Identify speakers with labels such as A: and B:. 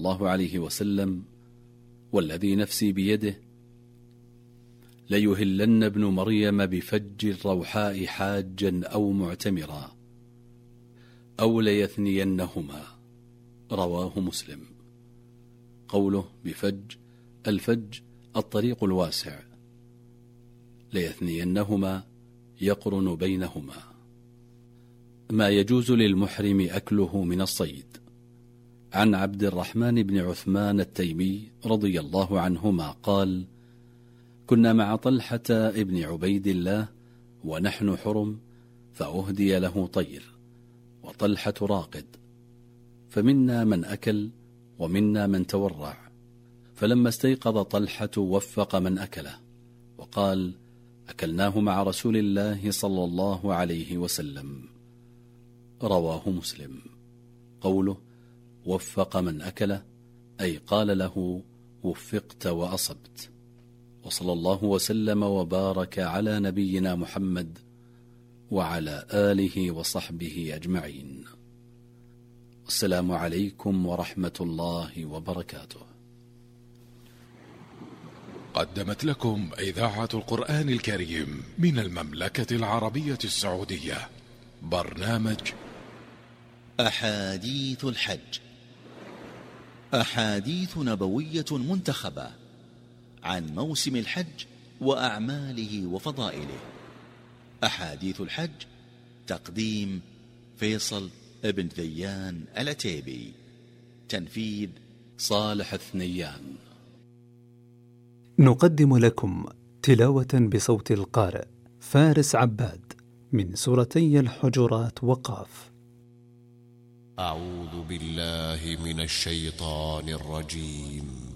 A: الله عليه وسلم: والذي نفسي بيده ليهلن ابن مريم بفج الروحاء حاجا أو معتمرا أو ليثنينهما. رواه مسلم. قوله بفج، الفج الطريق الواسع، ليثنينهما يقرن بينهما. ما يجوز للمحرم أكله من الصيد. عن عبد الرحمن بن عثمان التيمي رضي الله عنهما قال: كنا مع طلحة ابن عبيد الله ونحن حرم، فأهدي له طير وطلحة راقد، فمنا من أكل ومنا من تورع، فلما استيقظ طلحة وفق من أكله وقال: أكلناه مع رسول الله صلى الله عليه وسلم. رواه مسلم. قوله وفق من أكله أي قال له: وفقت وأصبت. وصلى الله وسلم وبارك على نبينا محمد وعلى آله وصحبه أجمعين. السلام عليكم ورحمة الله وبركاته.
B: قدمت لكم إذاعة القرآن الكريم من المملكة العربية السعودية برنامج
C: أحاديث الحج، أحاديث نبوية منتخبة عن موسم الحج وأعماله وفضائله. أحاديث الحج، تقديم فيصل ابن ذيان العتيبي، تنفيذ
A: صالح الثنيان.
D: نقدم لكم تلاوة بصوت القارئ فارس عباد من سورتي الحجرات وقاف.
E: أعوذ بالله من الشيطان الرجيم.